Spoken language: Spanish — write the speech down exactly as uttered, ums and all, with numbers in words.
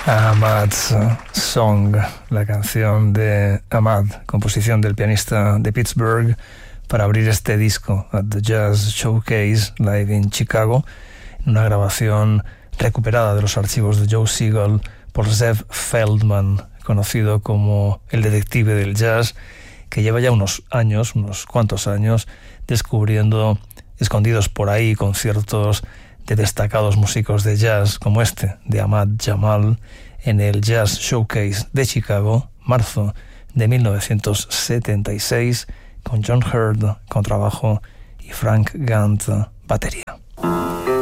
Ahmad's Song, la canción de Ahmad, composición del pianista de Pittsburgh, para abrir este disco at the Jazz Showcase Live in Chicago, una grabación recuperada de los archivos de Joe Siegel por Zev Feldman, conocido como el detective del jazz, que lleva ya unos años, unos cuantos años, descubriendo escondidos por ahí conciertos de destacados músicos de jazz como este de Ahmad Jamal en el Jazz Showcase de Chicago, marzo de mil novecientos setenta y seis, con John Hurd contrabajo y Frank Gant batería.